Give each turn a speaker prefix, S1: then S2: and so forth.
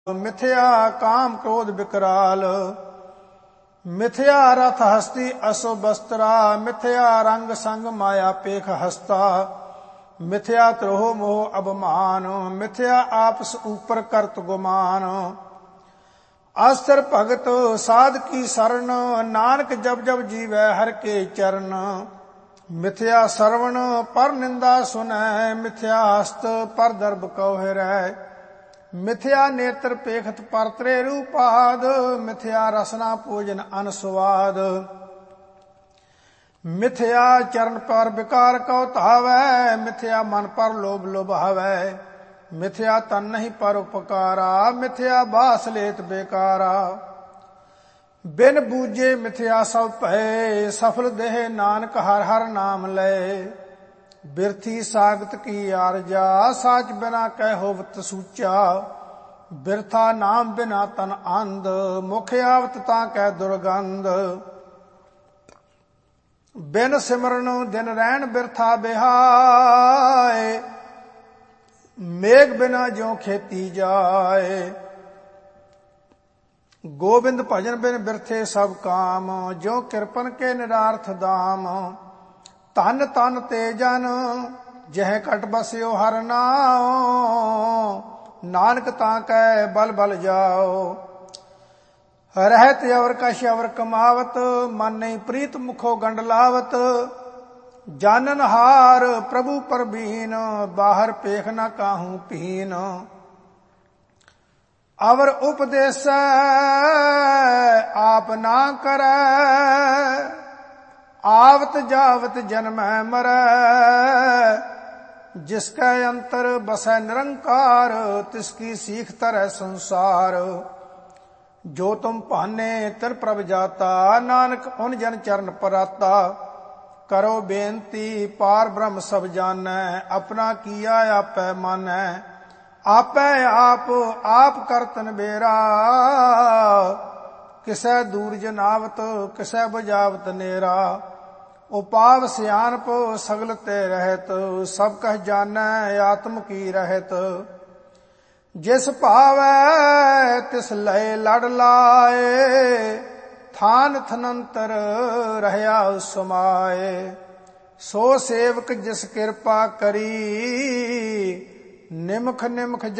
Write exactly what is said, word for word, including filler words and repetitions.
S1: मिथ्या काम क्रोध विकराल। मिथ्या रथ हस्ती असो बस्त्रा। मिथ्या रंग संग माया पेख हस्ता। मिथ्या त्रोह मोह अभिमान। मिथ्या आपस ऊपर करत गुमान। अस्त्र भगत साध की शरण। नानक जब जब जीवै हर के चरण। मिथ्या श्रवण पर निंदा सुनै। मिथ्या हस्त पर दर्भ कौ हिरै। मिथ्या नेत्र पेखत पर त्रे रूपाद। मिथ्या रसना पूजन अनस्वाद। मिथ्या चरण पर विकार कौ धावै। मिथ्या मन पर लोभ लुभावै। मिथ्या तन नहीं पर उपकारा। मिथ्या बास लेत बेकारा। बिन बूझे मिथ्या सब भय। सफल देह नानक हर हर नाम लय। बिरथी सागत की आरजा। साच बिना कह होवत सूचा। बिरथा नाम बिना तन अंध। मुख आवत ता कह दुर्गंध। बिन सिमरन दिन रैन बिरथा बिहाय। मेघ बिना ज्यों खेती जाए। गोविंद भजन बिन बिरथे सब काम। ज्यों कृपन के निरार्थ दाम। तन तन ते जन जह कट बस्यो हर नाम। नानक ताकै बल बल जाओ। रहत अवर कश अवर कमावत। मन नहीं प्रीत मुखो गंड लावत। जानन हार प्रभु परबीन। बाहर पेख न काहू पीन। अवर उपदेश आप ना करे। आवत जावत जन्म मरै। जिसके अंतर बसै निरंकार। तिसकी सीख तरह संसार। जो तुम पाने तिर प्रभ जाता। नानक उन जन चरण पराता। करो बेनती पार ब्रह्म सब जानै। अपना किया आपै मानै। आपै आप आप करतन बेरा। किसै दूर जनावत किसै बुझावत नेरा। उपाव सियानप सगल ते रहत। सब कह जानै आत्म की रहत। जिस भावै तिस लय लड़ लाए। थान थनंतर रहया समाए। सो सेवक जिस कृपा करी। निमख निमख